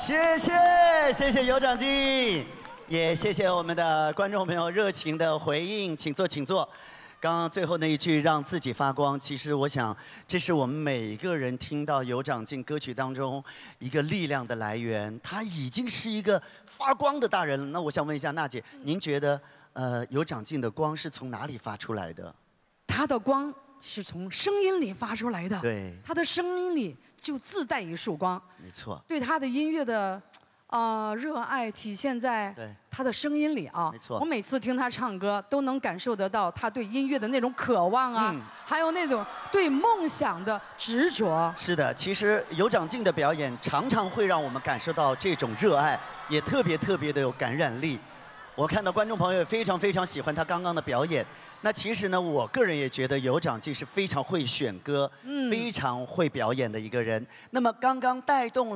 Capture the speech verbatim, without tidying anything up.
谢谢谢谢尤长靖，也谢谢我们的观众朋友热情的回应，请坐请坐。刚刚最后那一句让自己发光，其实我想这是我们每个人听到尤长靖歌曲当中一个力量的来源。他已经是一个发光的大人了。那我想问一下娜姐，您觉得呃尤长靖的光是从哪里发出来的？ 他的光是从声音里发出来的。 对， 他的声音里就自带一束光。 没错。 对他的音乐的。 呃，热爱体现在他的声音里啊。 没错， 我每次听他唱歌，都能感受得到他对音乐的那种渴望啊，嗯、还有那种对梦想的执着。 是的，其实尤长靖的表演常常会让我们感受到这种热爱，也特别特别的有感染力。我看到观众朋友也非常非常喜欢他刚刚的表演。那其实呢，我个人也觉得尤长靖是非常会选歌、嗯、非常会表演的一个人。那么刚刚带动。